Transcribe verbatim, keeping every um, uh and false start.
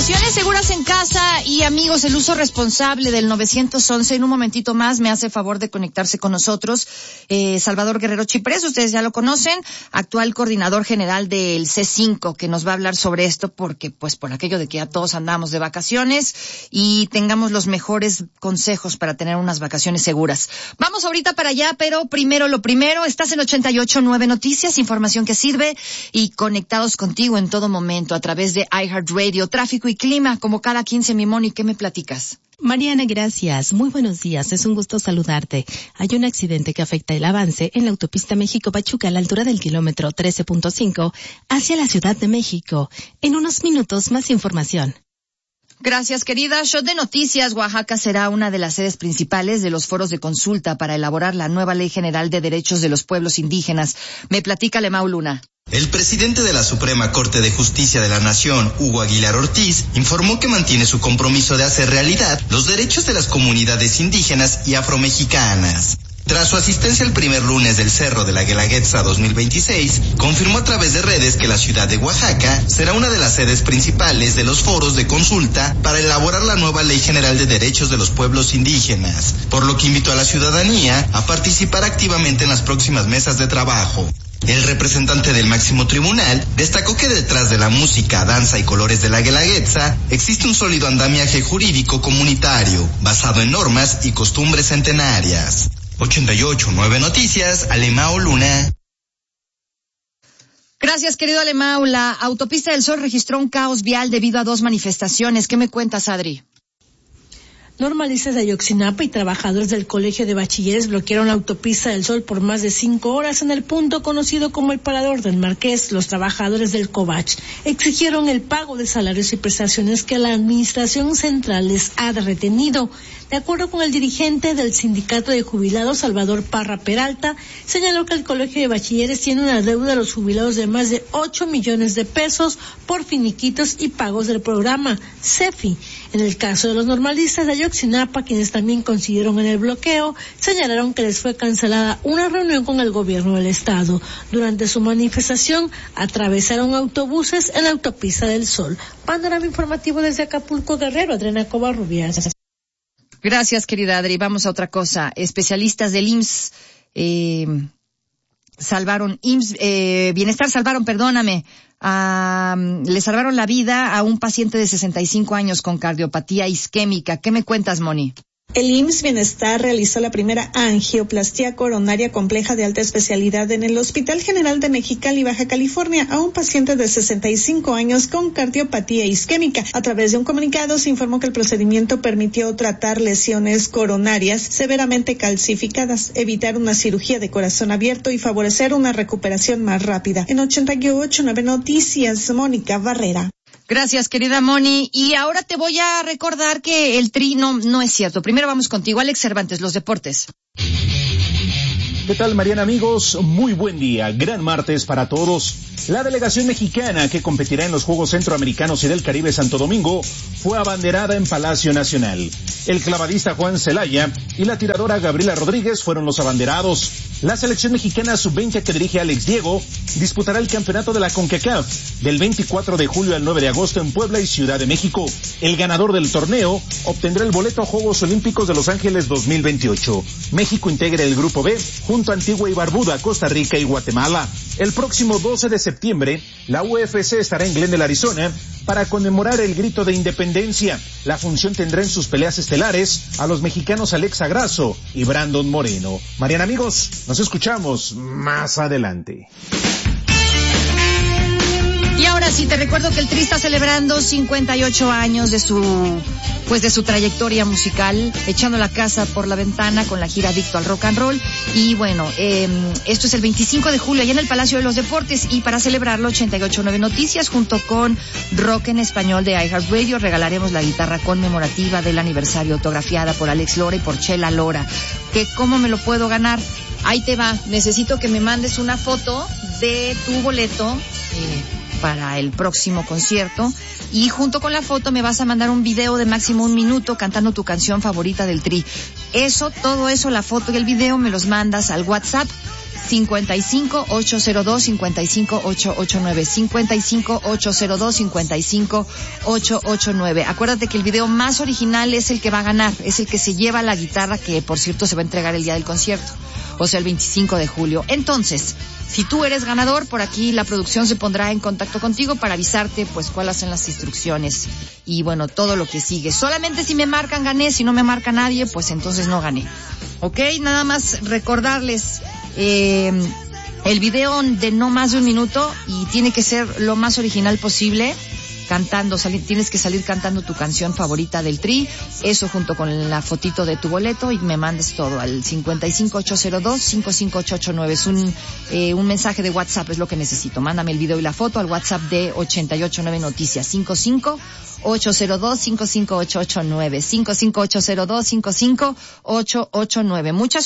Vacaciones seguras en casa y amigos, el uso responsable del nueve once. En un momentito más me hace favor de conectarse con nosotros eh, Salvador Guerrero Chiprés, ustedes ya lo conocen, actual coordinador general del C cinco, que nos va a hablar sobre esto porque pues por aquello de que ya todos andamos de vacaciones y tengamos los mejores consejos para tener unas vacaciones seguras. Vamos ahorita para allá, pero primero lo primero, estás en ochenta y ocho punto nueve Noticias, información que sirve y conectados contigo en todo momento a través de iHeartRadio. Tráfico y clima, como cada quince, mi Moni, ¿qué me platicas? Mariana, gracias. Muy buenos días. Es un gusto saludarte. Hay un accidente que afecta el avance en la autopista México-Pachuca a la altura del kilómetro trece punto cinco hacia la Ciudad de México. En unos minutos, más información. Gracias, querida. Shot de noticias. Oaxaca será una de las sedes principales de los foros de consulta para elaborar la nueva Ley General de Derechos de los Pueblos Indígenas. Me platica Lemao Luna. El presidente de la Suprema Corte de Justicia de la Nación, Hugo Aguilar Ortiz, informó que mantiene su compromiso de hacer realidad los derechos de las comunidades indígenas y afromexicanas. Tras su asistencia el primer lunes del Cerro de la Guelaguetza dos mil veintiséis, confirmó a través de redes que la ciudad de Oaxaca será una de las sedes principales de los foros de consulta para elaborar la nueva Ley General de Derechos de los Pueblos Indígenas, por lo que invitó a la ciudadanía a participar activamente en las próximas mesas de trabajo. El representante del máximo tribunal destacó que detrás de la música, danza y colores de la Guelaguetza existe un sólido andamiaje jurídico comunitario basado en normas y costumbres centenarias. ochenta y ocho punto nueve Noticias, Alemao Luna. Gracias, querido Alemao. La Autopista del Sol registró un caos vial debido a dos manifestaciones. ¿Qué me cuentas, Adri? Normalistas de Ayotzinapa y trabajadores del Colegio de Bachilleres bloquearon la Autopista del Sol por más de cinco horas en el punto conocido como el Parador del Marqués. Los trabajadores del COBACH exigieron el pago de salarios y prestaciones que la Administración Central les ha retenido. De acuerdo con el dirigente del Sindicato de Jubilados, Salvador Parra Peralta, señaló que el Colegio de Bachilleres tiene una deuda a los jubilados de más de ocho millones de pesos por finiquitos y pagos del programa CEFI. En el caso de los normalistas de Ayotzinapa, quienes también coincidieron en el bloqueo, señalaron que les fue cancelada una reunión con el gobierno del estado. Durante su manifestación, atravesaron autobuses en la Autopista del Sol. Panorama informativo desde Acapulco, Guerrero, Adriana Covarrubias. Gracias, querida Adri. Vamos a otra cosa. Especialistas del I M S S eh, salvaron, I M S S, eh, Bienestar salvaron, perdóname, a, le salvaron la vida a un paciente de sesenta y cinco años con cardiopatía isquémica. ¿Qué me cuentas, Moni? El I M S S Bienestar realizó la primera angioplastía coronaria compleja de alta especialidad en el Hospital General de Mexicali, Baja California, a un paciente de sesenta y cinco años con cardiopatía isquémica. A través de un comunicado se informó que el procedimiento permitió tratar lesiones coronarias severamente calcificadas, evitar una cirugía de corazón abierto y favorecer una recuperación más rápida. En ochenta y ocho punto nueve Noticias, Mónica Barrera. Gracias, querida Moni. Y ahora te voy a recordar que el Tri no, no es cierto. Primero vamos contigo, Alex Cervantes, los deportes. ¿Qué tal, Mariana, amigos? Muy buen día. Gran martes para todos. La delegación mexicana que competirá en los Juegos Centroamericanos y del Caribe Santo Domingo fue abanderada en Palacio Nacional. El clavadista Juan Celaya y la tiradora Gabriela Rodríguez fueron los abanderados. La selección mexicana sub veinte que dirige Alex Diego disputará el campeonato de la CONCACAF del veinticuatro de julio al nueve de agosto en Puebla y Ciudad de México. El ganador del torneo obtendrá el boleto a Juegos Olímpicos de Los Ángeles dos mil veintiocho. México integra el grupo B junto a Antigua y Barbuda, Costa Rica y Guatemala. El próximo doce de septiembre, la U F C estará en Glendale, Arizona, para conmemorar el grito de independencia. La función tendrá en sus peleas estelares a los mexicanos Alexa Grasso y Brandon Moreno. Mariana, amigos, nos escuchamos más adelante. Y ahora sí, te recuerdo que el Tri está celebrando cincuenta y ocho años de su, pues de su trayectoria musical, echando la casa por la ventana con la gira Adicto al Rock and Roll. Y bueno, eh, esto es el veinticinco de julio allá en el Palacio de los Deportes, y para celebrarlo, ochenta y ocho punto nueve Noticias junto con Rock en Español de iHeartRadio regalaremos la guitarra conmemorativa del aniversario autografiada por Alex Lora y por Chela Lora. ¿Que cómo me lo puedo ganar? Ahí te va, necesito que me mandes una foto de tu boleto eh, para el próximo concierto, y junto con la foto me vas a mandar un video de máximo un minuto cantando tu canción favorita del Tri. Eso, todo eso, la foto y el video me los mandas al WhatsApp cincuenta y cinco, ocho cero dos, cincuenta y cinco, ocho ocho nueve, cincuenta y cinco, ocho cero dos, cincuenta y cinco, ocho ocho nueve. Acuérdate que el video más original es el que va a ganar, es el que se lleva la guitarra, que por cierto se va a entregar el día del concierto, o sea el veinticinco de julio. Entonces, si tú eres ganador, por aquí la producción se pondrá en contacto contigo para avisarte pues cuáles son las instrucciones y bueno, todo lo que sigue. Solamente si me marcan gané, si no me marca nadie, pues entonces no gané. Ok, nada más recordarles eh, el video de no más de un minuto y tiene que ser lo más original posible. Cantando, salir, tienes que salir cantando tu canción favorita del Tri, eso junto con la fotito de tu boleto y me mandes todo al cincuenta y cinco, ocho cero dos, cincuenta y cinco, ocho ocho nueve. Es un, eh, un mensaje de WhatsApp, es lo que necesito. Mándame el video y la foto al WhatsApp de ochenta y ocho nueve Noticias, cincuenta y cinco, ocho cero dos, cincuenta y cinco, ocho ocho nueve, cincuenta y cinco, ocho cero dos, cincuenta y cinco, ocho ocho nueve. Muchas